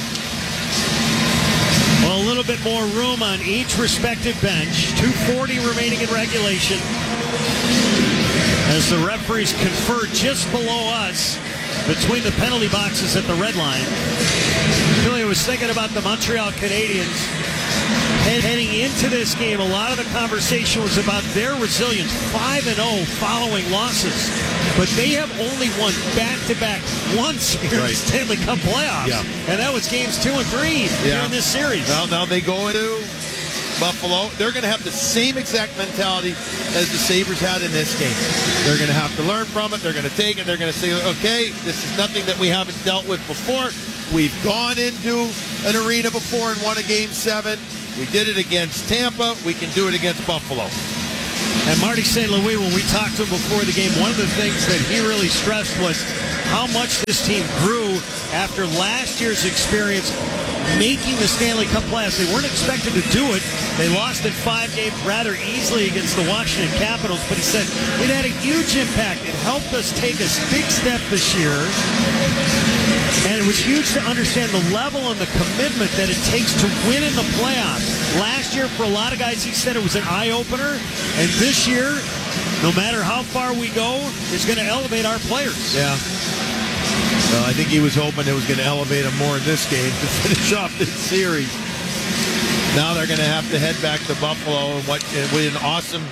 Well, a little bit more room on each respective bench. 2:40 remaining in regulation. As the referees confer just below us between the penalty boxes at the red line. Billy was thinking about the Montreal Canadiens heading into this game. A lot of the conversation was about their resilience, 5-0 following losses. But they have only won back-to-back once here in the Stanley Cup playoffs. Yeah. And that was games 2 and 3 here in this series. Well, now they go into Buffalo. They're going to have the same exact mentality as the Sabres had in this game. They're going to have to learn from it. They're going to take it. They're going to say, okay, this is nothing that we haven't dealt with before. We've gone into an arena before and won a Game 7. We did it against Tampa. We can do it against Buffalo. And Marty St. Louis, when we talked to him before the game, one of the things that he really stressed was how much this team grew after last year's experience making the Stanley Cup playoffs. They weren't expected to do it. They lost in 5 games rather easily against the Washington Capitals, but he said it had a huge impact. It helped us take a big step this year. And it was huge to understand the level and the commitment that it takes to win in the playoffs. Last year, for a lot of guys, he said it was an eye-opener. And this year, no matter how far we go, it's going to elevate our players. Yeah. Well, I think he was hoping it was going to elevate them more in this game to finish off this series. Now they're going to have to head back to Buffalo, and what an awesome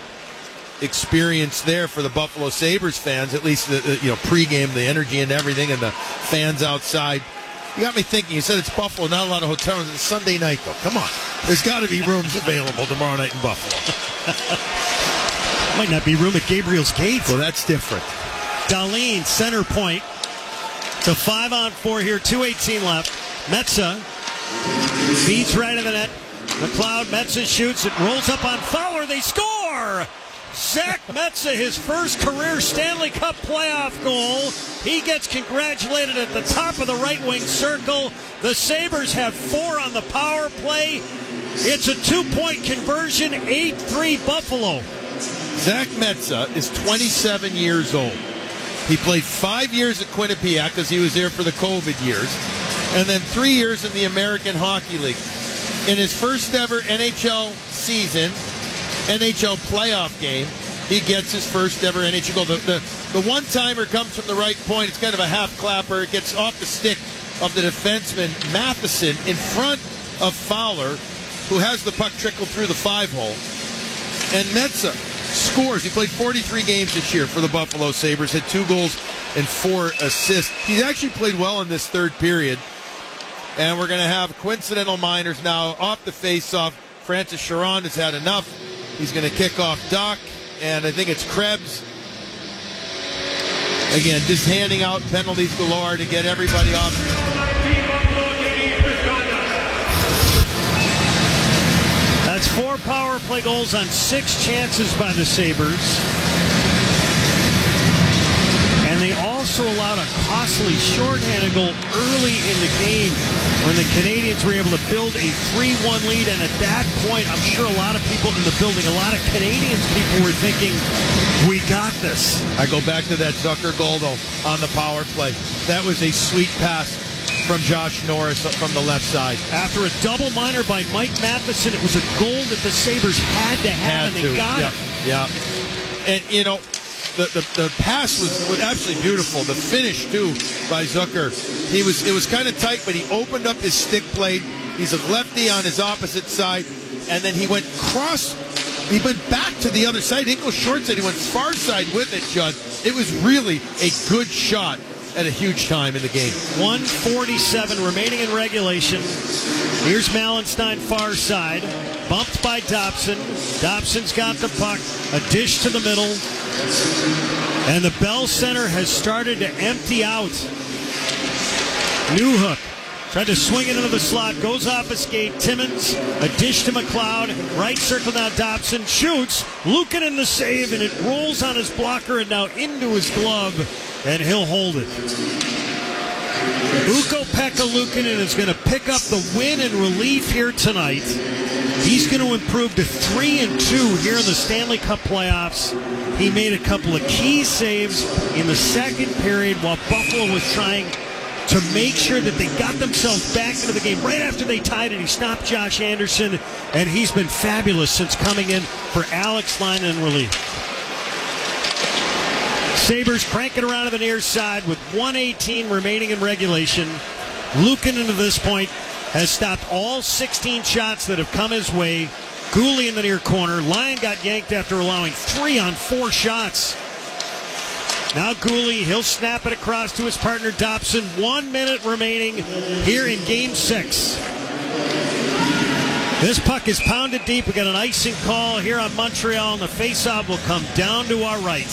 experience there for the Buffalo Sabres fans, at least the pregame, the energy and everything, and the fans outside. You got me thinking. You said it's Buffalo, not a lot of hotels. It's Sunday night, though. Come on. There's got to be rooms available tomorrow night in Buffalo. Might not be room at Gabriel's gate. Well, that's different. Dahlin, center point. So 5-on-4 here, 2:18 left. Metsa feeds right in the net. McLeod, Metsa shoots. It rolls up on Fowler. They score! Zach Metsa, his first career Stanley Cup playoff goal. He gets congratulated at the top of the right wing circle. The Sabres have 4 on the power play. It's a 2-point conversion, 8-3 Buffalo. Zach Metsa is 27 years old. He played 5 years at Quinnipiac because he was there for the COVID years, and then 3 years in the American Hockey League. In his first ever NHL season, NHL playoff game, he gets his first ever NHL goal. The one-timer comes from the right point. It's kind of a half-clapper. It gets off the stick of the defenseman, Matheson, in front of Fowler, who has the puck trickle through the 5-hole. And Metsa scores. He played 43 games this year for the Buffalo Sabres, had 2 goals and 4 assists. He's actually played well in this third period. And we're going to have coincidental minors now off the face-off. Francis Chiron has had enough. He's going to kick off Doc, and I think it's Krebs. Again, just handing out penalties galore to get everybody off. That's 4 power play goals on 6 chances by the Sabres. And they also allowed a costly shorthanded goal early in the game when the Canadians were able to build a 3-1 lead. And at that point, I'm sure a lot of people in the building, a lot of Canadians people were thinking, we got this. I go back to that Zucker goal, though, on the power play. That was a sweet pass from Josh Norris from the left side. After a double minor by Mike Matheson, it was a goal that the Sabres had to have, and they got it. Yeah. And, you know, the pass was absolutely beautiful. The finish, too, by Zucker. It was kind of tight, but he opened up his stick plate. He's a lefty on his opposite side, and then he went back to the other side. He didn't go short side. He went far side with it, Judd. It was really a good shot at a huge time in the game. 1:47 remaining in regulation. Here's Malenstein far side. Bumped by Dobson. Dobson's got the puck. A dish to the middle. And the Bell Center has started to empty out. Newhook tried to swing it into the slot. Goes off his skate. Timmins. A dish to McLeod. Right circle now Dobson. Shoots. Luukkonen the save. And it rolls on his blocker and now into his glove. And he'll hold it. Ukko-Pekka Luukkonen is going to pick up the win and relief here tonight. He's going to improve to 3-2 here in the Stanley Cup playoffs. He made a couple of key saves in the second period while Buffalo was trying to make sure that they got themselves back into the game. Right after they tied it, he stopped Josh Anderson, and he's been fabulous since coming in for Alex Line in relief. Sabres cranking around to the near side with 1:18 remaining in regulation. Luukkonen to this point has stopped all 16 shots that have come his way. Gooley in the near corner. Lyon got yanked after allowing 3 on 4 shots. Now Gooley, he'll snap it across to his partner Dobson. 1 minute remaining here in Game 6. This puck is pounded deep. We got an icing call here on Montreal, and the faceoff will come down to our right.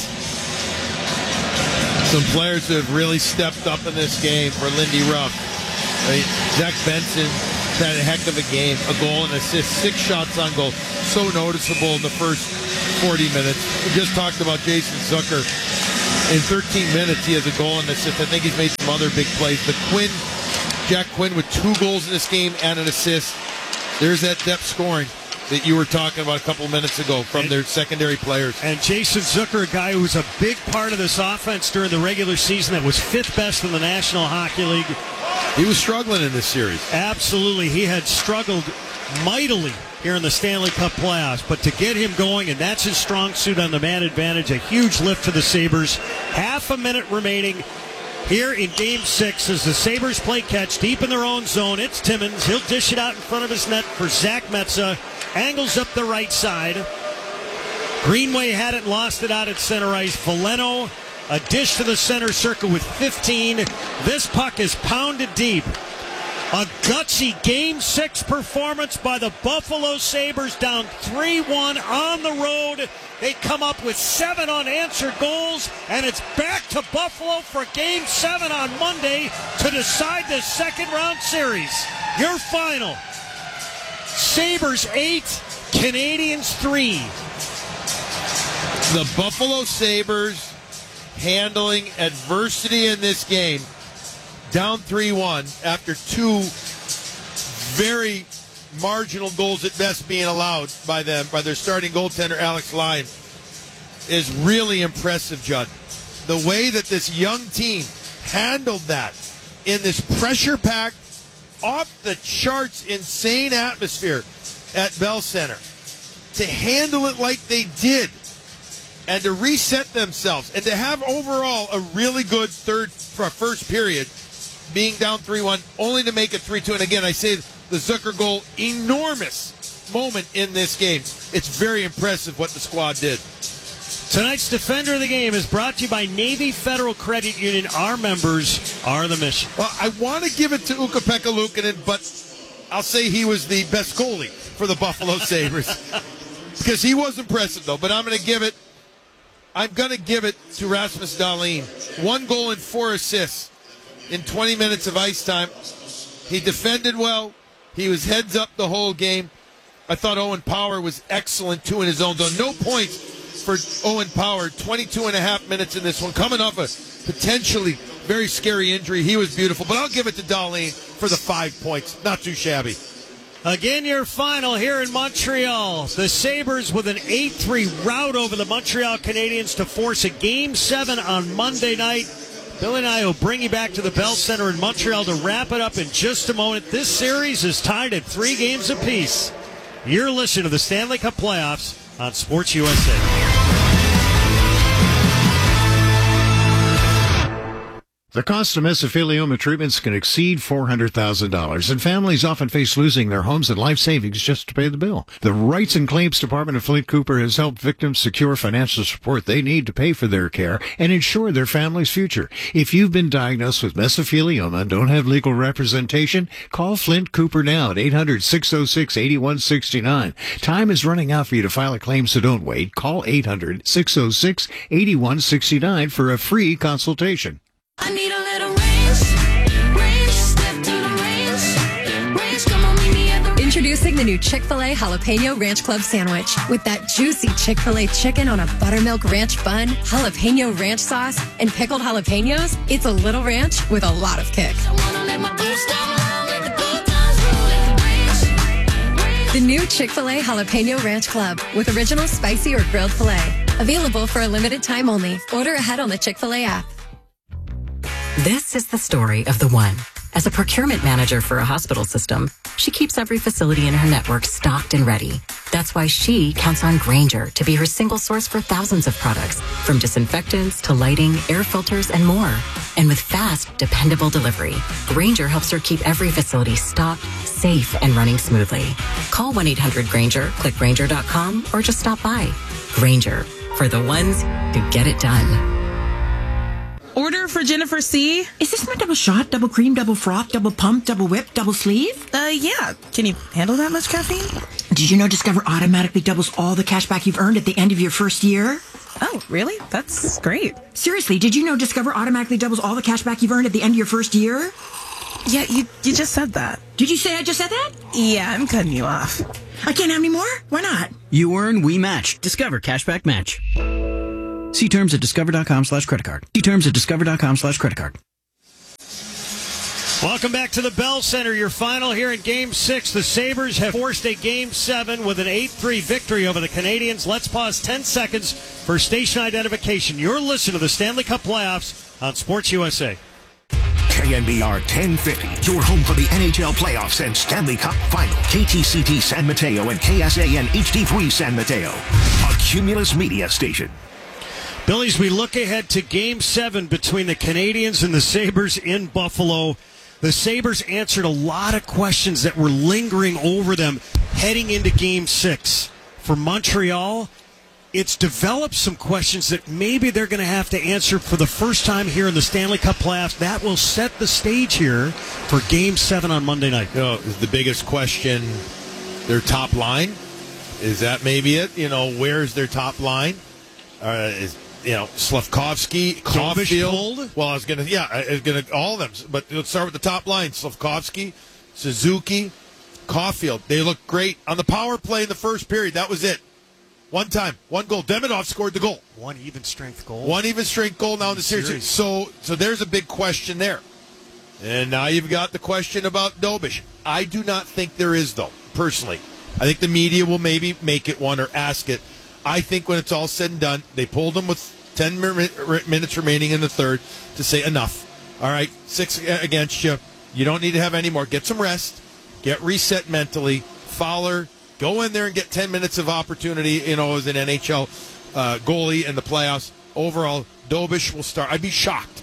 Some players that have really stepped up in this game for Lindy Ruff. Zach Benson had a heck of a game, a goal and assist, 6 shots on goal. So noticeable in the first 40 minutes. We just talked about Jason Zucker. In 13 minutes, he has a goal and assist. I think he's made some other big plays. Jack Quinn with 2 goals in this game and an assist. There's that depth scoring that you were talking about a couple minutes ago from their secondary players. And Jason Zucker, a guy who was a big part of this offense during the regular season that was 5th best in the National Hockey League. He was struggling in this series. Absolutely. He had struggled mightily here in the Stanley Cup playoffs. But to get him going, and that's his strong suit on the man advantage, a huge lift for the Sabres. Half a minute remaining here in Game 6 as the Sabres play catch deep in their own zone. It's Timmins. He'll dish it out in front of his net for Zach Metsa. Angles up the right side. Greenway had it, lost it out at center ice. Veleno, a dish to the center circle with 15. This puck is pounded deep A gutsy Game 6 performance by the Buffalo Sabres, down 3-1 on the road. They come up with 7 unanswered goals, and it's back to Buffalo for Game 7 on Monday to decide the second-round series. Your final, Sabres 8, Canadiens 3. The Buffalo Sabres handling adversity in this game, down 3-1 after 2 very marginal goals at best being allowed by them, by their starting goaltender Alex Lyon, is really impressive, Judd. The way that this young team handled that in this pressure-packed, off-the-charts, insane atmosphere at Bell Center, to handle it like they did, and to reset themselves, and to have overall a really good first period, being down 3-1, only to make it 3-2. And again, I say the Zucker goal, enormous moment in this game. It's very impressive what the squad did. Tonight's Defender of the Game is brought to you by Navy Federal Credit Union. Our members are the mission. Well, I want to give it to Ukko-Pekka Luukkonen, but I'll say he was the best goalie for the Buffalo Sabres. Because he was impressive, though. But I'm going to give it to Rasmus Dahlin. 1 goal and 4 assists in 20 minutes of ice time. He defended well. He was heads up the whole game. I thought Owen Power was excellent, too, in his own zone. No points for Owen Power. 22 and a half minutes in this one. Coming off a potentially very scary injury. He was beautiful. But I'll give it to Dahlin for the 5 points. Not too shabby. Again, your final here in Montreal. The Sabres with an 8-3 rout over the Montreal Canadiens to force a Game 7 on Monday night. Billy and I will bring you back to the Bell Center in Montreal to wrap it up in just a moment. This series is tied at 3 games apiece. You're listening to the Stanley Cup Playoffs on Sports USA. The cost of mesothelioma treatments can exceed $400,000, and families often face losing their homes and life savings just to pay the bill. The Rights and Claims Department of Flint Cooper has helped victims secure financial support they need to pay for their care and ensure their family's future. If you've been diagnosed with mesothelioma and don't have legal representation, call Flint Cooper now at 800-606-8169. Time is running out for you to file a claim, so don't wait. Call 800-606-8169 for a free consultation. I need a little range, step to the range, come on, meet me at the... Introducing the new Chick-fil-A Jalapeno Ranch Club Sandwich. With that juicy Chick-fil-A chicken on a buttermilk ranch bun, jalapeno ranch sauce, and pickled jalapenos, it's a little ranch with a lot of kick. The new Chick-fil-A Jalapeno Ranch Club with original spicy or grilled filet. Available for a limited time only. Order ahead on the Chick-fil-A app. This is the story of the one. As a procurement manager for a hospital system, she keeps every facility in her network stocked and ready. That's why she counts on Grainger to be her single source for thousands of products, from disinfectants to lighting, air filters, and more. And with fast, dependable delivery, Grainger helps her keep every facility stocked, safe, and running smoothly. Call 1-800-GRAINGER, click Grainger.com, or just stop by. Grainger, for the ones who get it done. Order for Jennifer C. Is this my double shot, double cream, double froth, double pump, double whip, double sleeve? Yeah. Can you handle that much caffeine? Did you know Discover automatically doubles all the cash back you've earned at the end of your first year? Oh, really? That's great. Seriously, did you know Discover automatically doubles all the cash back you've earned at the end of your first year? Yeah, you just said that. Did you say I just said that? Yeah, I'm cutting you off. I can't have any more? Why not? You earn, we match. Discover Cashback Match. See terms at discover.com/creditcard. See terms at discover.com/creditcard. Welcome back to the Bell Center. Your final here in Game 6. The Sabres have forced a Game 7 with an 8-3 victory over the Canadiens. Let's pause 10 seconds for station identification. You're listening to the Stanley Cup Playoffs on Sports USA. KNBR 1050, your home for the NHL playoffs and Stanley Cup Final. KTCT San Mateo and KSAN HD3 San Mateo. A Cumulus Media station. Billy's, we look ahead to Game 7 between the Canadiens and the Sabres in Buffalo. The Sabres answered a lot of questions that were lingering over them heading into Game 6. For Montreal, it's developed some questions that maybe they're going to have to answer for the first time here in the Stanley Cup playoffs. That will set the stage here for Game 7 on Monday night. Is the biggest question their top line? Is that maybe it? Where's their top line? Slavkovsky, Caulfield. Well, I was going to all of them. But let's start with the top line. Slavkovsky, Suzuki, Caulfield. They looked great on the power play in the first period. That was it. One time, one goal. Demidov scored the goal. One even strength goal now in the series. So there's a big question there. And now you've got the question about Dobish. I do not think there is, though, personally. I think the media will maybe make it one or ask it. I think when it's all said and done, they pulled him with 10 minutes remaining in the third to say enough. All right, 6 against you. You don't need to have any more. Get some rest. Get reset mentally. Fowler, go in there and get 10 minutes of opportunity, as an NHL goalie in the playoffs. Overall, Dobish will start. I'd be shocked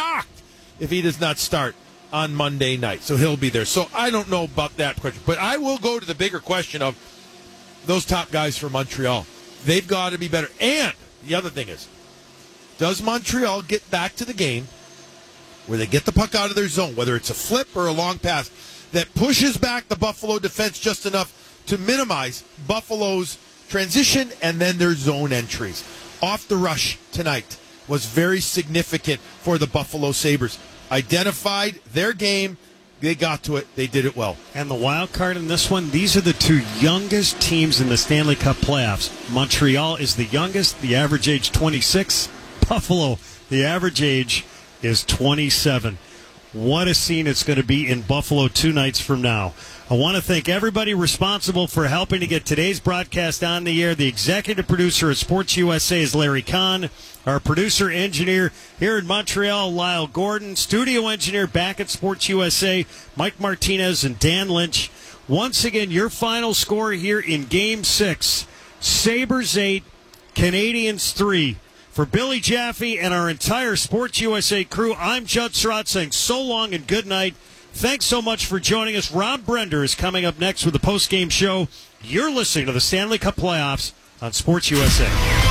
if he does not start on Monday night. So he'll be there. So I don't know about that question. But I will go to the bigger question of those top guys for Montreal. They've got to be better. And the other thing is, does Montreal get back to the game where they get the puck out of their zone, whether it's a flip or a long pass, that pushes back the Buffalo defense just enough to minimize Buffalo's transition and then their zone entries? Off the rush tonight was very significant for the Buffalo Sabres. Identified their game. They got to it. They did it well. And the wild card in this one, these are the two youngest teams in the Stanley Cup playoffs. Montreal is the youngest, the average age 26. Buffalo, the average age is 27. What a scene it's going to be in Buffalo 2 nights from now. I want to thank everybody responsible for helping to get today's broadcast on the air. The executive producer at Sports USA is Larry Kahn. Our producer engineer here in Montreal, Lyle Gordon. Studio engineer back at Sports USA, Mike Martinez and Dan Lynch. Once again, your final score here in Game 6. Sabres 8, Canadians 3. For Billy Jaffe and our entire Sports USA crew, I'm Judd Surratt saying so long and good night. Thanks so much for joining us. Rob Brender is coming up next with the post-game show. You're listening to the Stanley Cup Playoffs on Sports USA.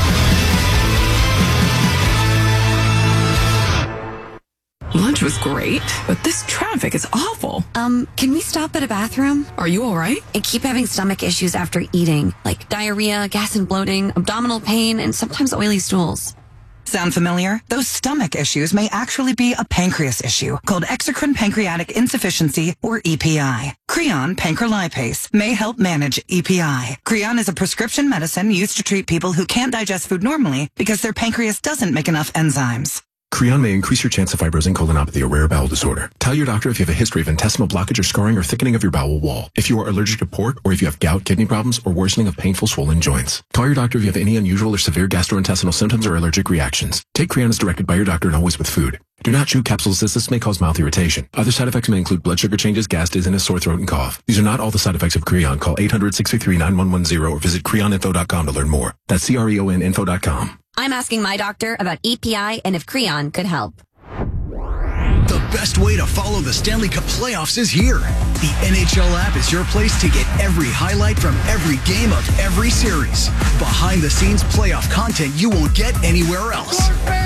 Lunch was great, but this traffic is awful. Can we stop at a bathroom? Are you all right? I keep having stomach issues after eating, like diarrhea, gas and bloating, abdominal pain, and sometimes oily stools. Sound familiar? Those stomach issues may actually be a pancreas issue called exocrine pancreatic insufficiency, or EPI. Creon pancrelipase may help manage EPI. Creon is a prescription medicine used to treat people who can't digest food normally because their pancreas doesn't make enough enzymes. Creon may increase your chance of fibrosing colonopathy, a rare bowel disorder. Tell your doctor if you have a history of intestinal blockage or scarring or thickening of your bowel wall. If you are allergic to pork, or if you have gout, kidney problems, or worsening of painful swollen joints. Call your doctor if you have any unusual or severe gastrointestinal symptoms or allergic reactions. Take Creon as directed by your doctor and always with food. Do not chew capsules as this may cause mouth irritation. Other side effects may include blood sugar changes, gas, dizziness, sore throat, and cough. These are not all the side effects of Creon. Call 800-633-9110 or visit creoninfo.com to learn more. That's CREONinfo.com. I'm asking my doctor about EPI and if Creon could help. The best way to follow the Stanley Cup playoffs is here. The NHL app is your place to get every highlight from every game of every series. Behind-the-scenes playoff content you won't get anywhere else.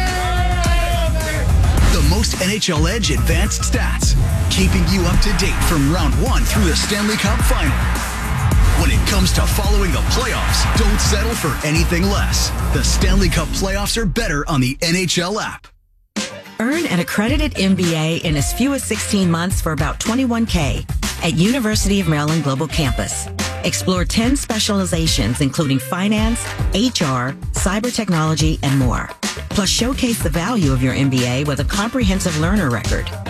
The most NHL Edge advanced stats, keeping you up to date from round 1 through the Stanley Cup final. When it comes to following the playoffs, don't settle for anything less. The Stanley Cup playoffs are better on the NHL app. Earn an accredited MBA in as few as 16 months for about $21K at University of Maryland Global Campus. Explore 10 specializations including finance, HR, cyber technology, and more. Plus, showcase the value of your MBA with a comprehensive learner record.